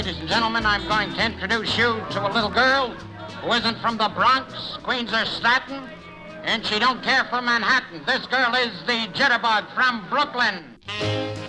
Ladies and gentlemen, I'm going to introduce you to a little girl who isn't from the Bronx, Queens, or Staten, and she don't care for Manhattan. This girl is the Jitterbug from Brooklyn.